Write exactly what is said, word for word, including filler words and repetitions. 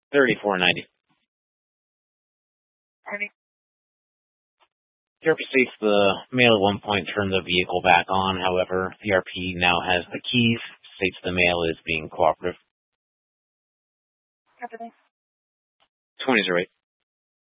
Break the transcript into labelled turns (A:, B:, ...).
A: thirty-four ninety.
B: Alrighty.
A: The R P states the male at one point turned the vehicle back on. However, the R P now has the keys, states the male is being cooperative.
B: Copy that.
A: twenty oh eight.